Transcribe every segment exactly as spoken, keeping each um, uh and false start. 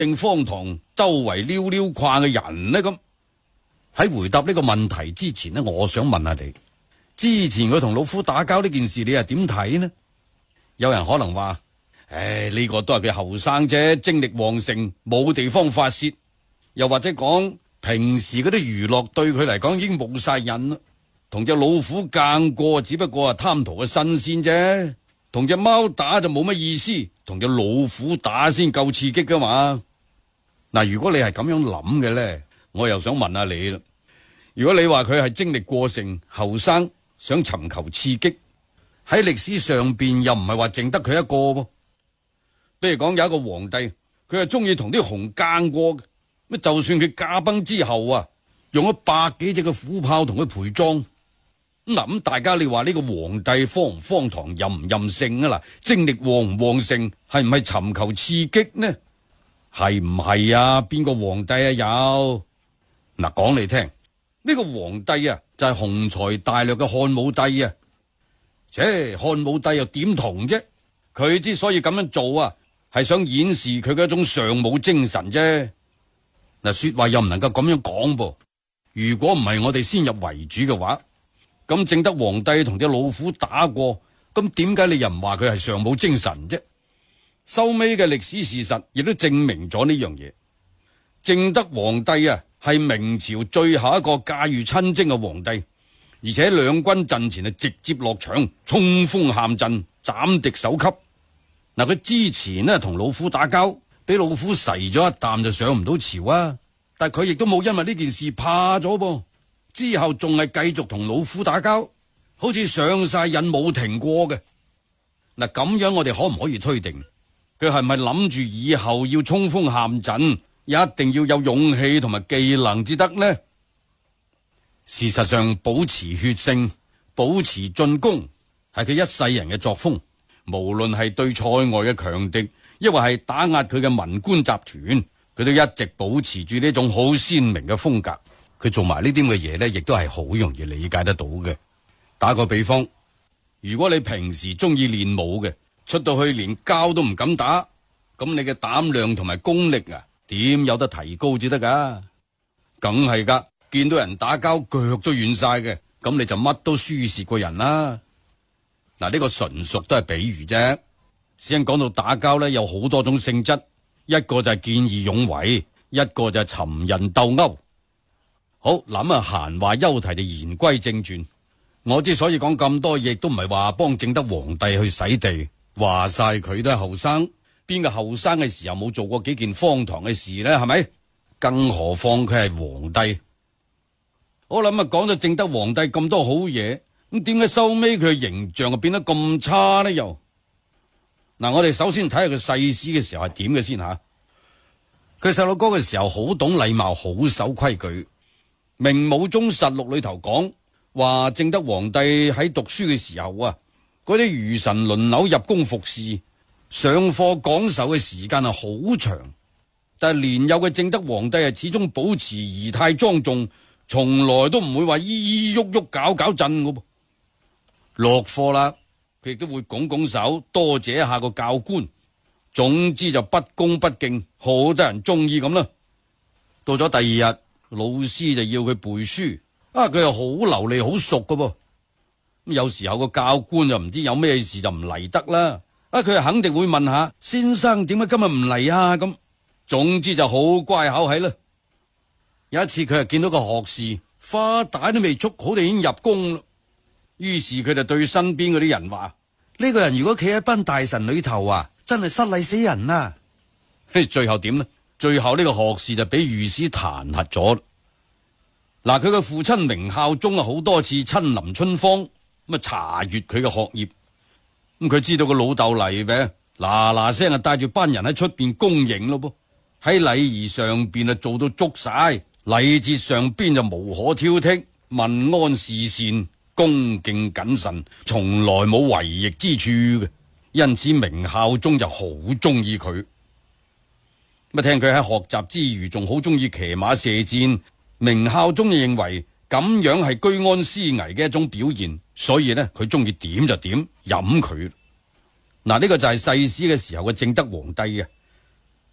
定荒唐周圍溜溜逛嘅人呢？咁喺回答呢個問題之前呢，我想問下你，之前佢同老夫打交呢件事，你又點睇呢？有人可能話，唉，呢個都係佢後生啫，精力旺盛，冇地方發洩。又或者講，平時嗰啲娛樂對佢嚟講已經冇晒癮啦，同隻老虎硬過，只不過係貪圖嘅新鮮啫。同隻貓打就冇乜意思，同隻老虎打先夠刺激噶嘛。嗱，如果你係咁樣諗嘅咧，我又想問下你啦。如果你話佢係精力過盛，後生想尋求刺激，喺歷史上邊又唔係話淨得佢一個噃。比如講有一個皇帝，佢係中意同啲熊硬過嘅，乜就算佢駕崩之後啊，用咗百幾隻嘅虎豹同佢陪葬。嗱，咁大家你話呢個皇帝荒唔荒唐，任唔任性啊？嗱，精力旺唔旺盛，係唔係尋求刺激呢？係唔係啊？邊個皇帝啊有？嗱，講嚟聽，呢個皇帝啊就係雄才大略嘅漢武帝啊。切，漢武帝又點同啫？佢之所以咁樣做啊，係想演示佢嘅一種尚武精神啫。嗱，說話又唔能夠咁樣講噃。如果唔係我哋先入為主嘅話，咁正德皇帝同隻老虎打過，咁點解你又唔話佢係尚武精神啫？收尾嘅歷史事實亦都證明咗呢樣嘢。正德皇帝啊，係明朝最後一個駕馭親征嘅皇帝，而且兩軍陣前係直接落場，衝鋒陷陣，斬敵首級。嗱，佢之前呢同老虎打交，俾老虎噬咗一啖就上唔到朝啊，但係佢亦都冇因為呢件事怕咗噃，之後仲係繼續同老虎打交，好似上晒癮冇停過嘅。嗱，咁樣我哋可唔可以推定佢係咪諗住以後要衝鋒陷陣，一定要有勇氣同埋技能至得呢？事實上，保持血性、保持進攻係佢一世人嘅作風，無論係對塞外嘅強敵，抑或係打壓佢嘅文官集團，佢都一直保持住呢種好鮮明嘅風格。佢做埋呢啲嘅嘢呢，亦都係好容易理解得到嘅。打個比方，如果你平時中意練武嘅，出到去連交都唔敢打，咁你嘅膽量同埋功力啊，點有得提高至得噶？梗係噶，見到人打交腳都軟晒嘅，咁你就乜都輸蝕過人啦。嗱，呢個純屬都係比喻啫。先講到打交呢，有好多種性質，一個就係見義勇為，一個就係尋人鬥毆。好，諗啊，閒話休提，就言歸正傳。我之所以講咁多嘢，都唔係話幫正德皇帝去洗地，話晒佢都係後生，邊個後生嘅時候冇做過幾件荒唐嘅事呢？係咪？更何況佢係皇帝。我諗啊，講咗正德皇帝咁多好嘢，咁點解收尾佢嘅形象就變得咁差呢？又嗱，我哋首先睇下佢細詩嘅時候係點嘅先吓。佢細路哥嘅時候好懂禮貌，好守規矩。明武宗實錄裏頭講話，正德皇帝喺讀書嘅時候啊，嗰啲儒臣輪流入宮服侍，上課講授嘅時間係好長。但係年幼嘅正德皇帝係始終保持儀態莊重，從來都唔會話依依喐喐搞搞震嘅噃。落課啦，佢亦都會拱拱手，多謝一下個教官。總之就不恭不敬，好得人中意咁啦。到咗第二日，老師就要佢背書，啊，佢又好流利，好熟㗎噃。咁有時候個教官就唔知有咩事就唔嚟得啦，啊，佢又肯定會問下先生點解今日唔嚟啊？咁總之就好乖巧係啦。有一次佢又見到個學士花帶都未束好，就已經入宮啦。於是佢就對身邊嗰啲人話：呢個人如果企喺班大臣裏頭啊，真係失禮死人啊！最後點呢？最後呢個學士就俾御史彈劾咗。嗱，佢嘅父親明孝宗啊，好多次親臨春芳咁啊查閱佢嘅學業。咁佢知道個老豆嚟嘅，嗱嗱聲啊帶住班人喺出邊恭迎咯噃。喺禮儀上邊啊做到足晒，禮節上邊就無可挑剔，問安事善，恭敬謹慎，從來冇違逆之處嘅。因此明孝宗就好中意佢。咁聽佢喺學習之餘仲好中意騎馬射箭，明孝宗就認為咁樣係居安思危嘅一種表現，所以呢，佢中意點就點，飲佢。嗱，呢個就係細詩嘅時候嘅正德皇帝嘅。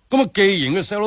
咁啊，既然個細佬